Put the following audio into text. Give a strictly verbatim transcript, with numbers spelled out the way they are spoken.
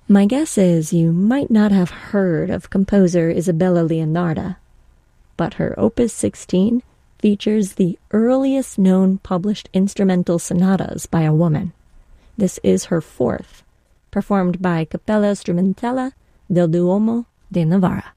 My guess is you might not have heard of composer Isabella Leonarda, but her Opus sixteen features the earliest known published instrumental sonatas by a woman. This is her fourth, performed by Cappella Strumentale del Duomo de Novara.